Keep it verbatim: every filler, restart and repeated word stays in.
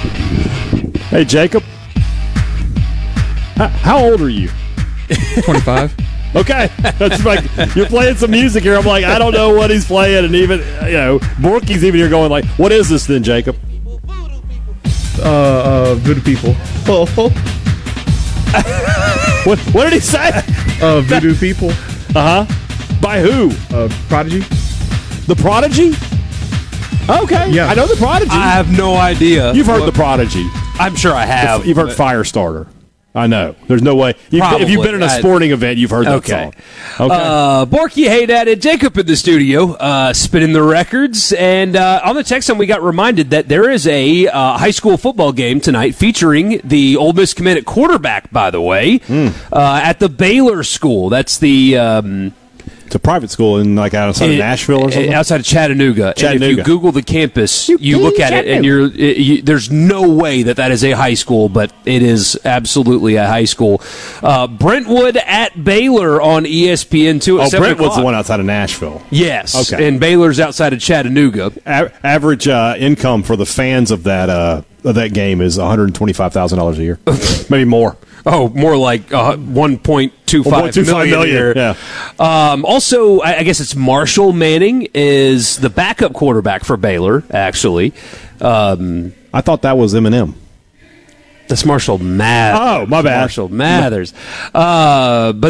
Hey, Jacob. How, how old are you? twenty-five. Okay. That's like, you're playing some music here. I'm like, I don't know what he's playing. And even, you know, Borky's even here going like, what is this then, Jacob? Uh, uh, Voodoo People. Oh, What, what did he say? uh, Voodoo People. Uh-huh. By who? Uh, Prodigy. The Prodigy? Okay. Yeah. I know the Prodigy. I have no idea. You've heard what, the Prodigy. I'm sure I have. You've heard but- Firestarter. I know. There's no way. You've, if you've been in a Probably. sporting event, you've heard that Okay. song. Okay. Uh, Borky, hey, Dad, and Jacob in the studio, uh, spinning the records. And uh, on the text line, we got reminded that there is a uh, high school football game tonight featuring the Ole Miss commit at quarterback, by the way, Mm. uh, at the Baylor School. That's the... Um, It's a private school in like outside of Nashville or something. Outside of Chattanooga. Chattanooga. And if you Google the campus, you look at it, and you're it, you, there's no way that that is a high school, but it is absolutely a high school. Uh, Brentwood at Baylor on E S P N two. At Oh, seven Brentwood's o'clock. the one outside of Nashville. Yes. Okay. And Baylor's outside of Chattanooga. A- average uh, income for the fans of that uh, of that game is one hundred twenty-five thousand dollars a year, maybe more. Oh, more like uh, one point two five one point two five million. million, Here. yeah. Um, also, I, I guess it's Marshall Manning is the backup quarterback for Baylor. Actually, um, I thought that was Eminem. that's Marshall Mathers. Oh, my bad. Marshall Mathers. Uh, but